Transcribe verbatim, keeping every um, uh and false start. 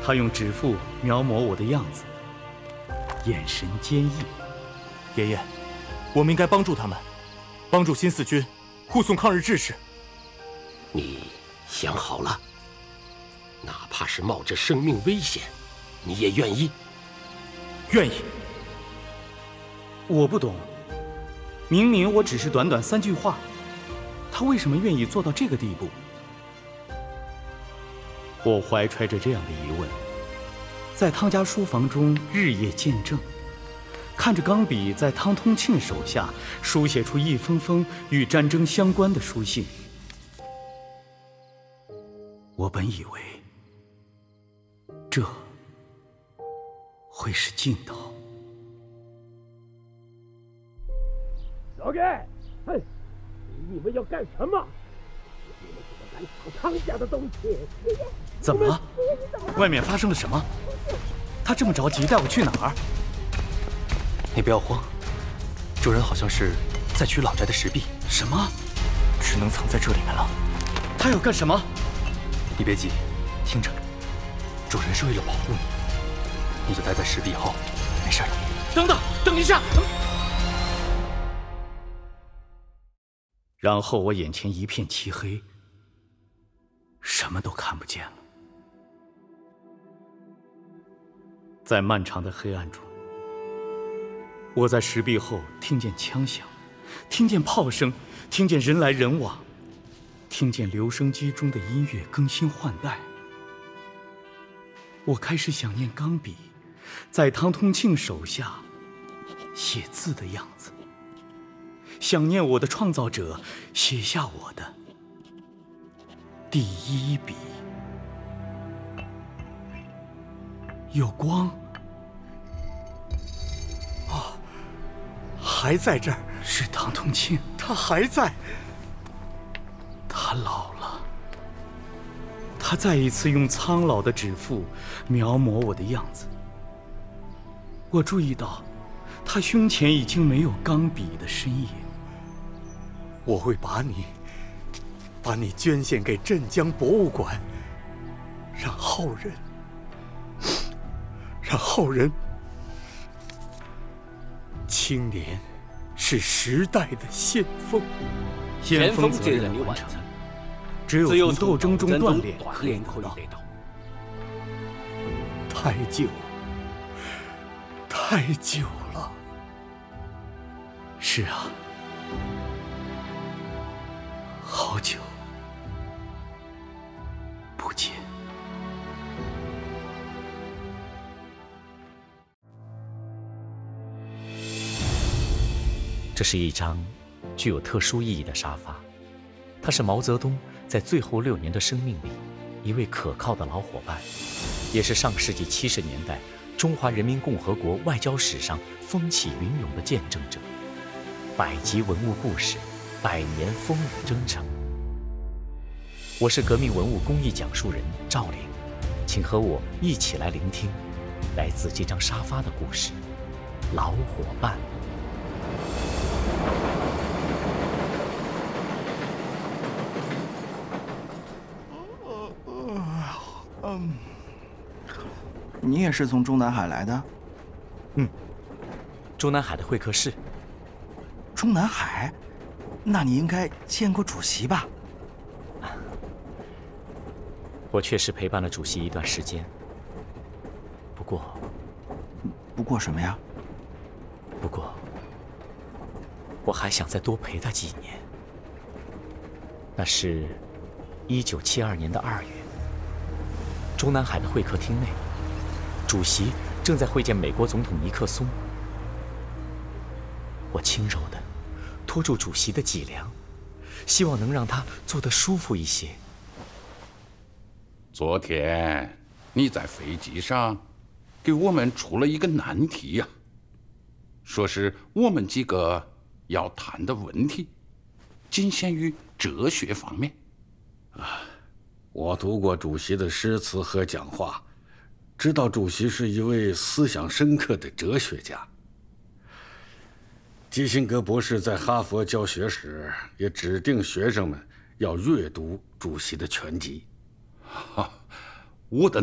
他用指腹描摹我的样子，眼神坚毅。 爷爷，我们应该帮助他们，帮助新四军护送抗日志士。 你想好了？哪怕是冒着生命危险，你也愿意？ 愿意。 我不懂，明明我只是短短三句话，他为什么愿意做到这个地步？我怀揣着这样的疑问，在汤家书房中日夜见证，看着钢笔在汤通庆手下书写出一封封与战争相关的书信。我本以为这会是尽头。 老盖，哼，你们要干什么？你们怎么敢抢汤家的东西？ 怎么了？外面发生了什么？他这么着急带我去哪儿？ 你不要慌，主人好像是在取老宅的石壁。 什么？ 只能藏在这里面了。 他要干什么？ 你别急，听着，主人是为了保护你，你就待在石壁后，没事的。 等等，等一下！然后我眼前一片漆黑，什么都看不见了。在漫长的黑暗中，我在石壁后听见枪响，听见炮声，听见人来人往，听见留声机中的音乐更新换代。我开始想念钢笔在汤通庆手下写字的样子，想念我的创造者写下我的第一笔。有光。 哦，还在这儿。 是汤通庆， 他还在。 他老了。他再一次用苍老的指腹描摹我的样子。我注意到，他胸前已经没有钢笔的身影。 我会把你，把你捐献给镇江博物馆，让后人，让后人。青年是时代的先锋， 先锋责任完成，只有从斗争中锻炼可以得到。 太久，太久了。 是啊，好久不见。 这是一张具有特殊意义的沙发，它是毛泽东在最后六年的生命里一位可靠的老伙伴，也是上世纪七十年代中华人民共和国外交史上风起云涌的见证者。百集文物故事，百年风雨征程。我是革命文物公益讲述人赵玲，请和我一起来聆听来自这张沙发的故事——老伙伴。 嗯，你也是从中南海来的？ 嗯，中南海的会客室。 中南海？那你应该见过主席吧？ 我确实陪伴了主席一段时间，不过…… 不过什么呀？ 不过，我还想再多陪他几年。那是一九七二年的二月。中南海的会客厅内，主席正在会见美国总统尼克松。我轻柔地拖住主席的脊梁，希望能让他坐得舒服一些。 昨天你在飞机上给我们出了一个难题呀、啊，说是我们几个要谈的问题仅限于哲学方面。 啊。我读过主席的诗词和讲话，知道主席是一位思想深刻的哲学家。基辛格博士在哈佛教学时也指定学生们要阅读主席的全集。 我的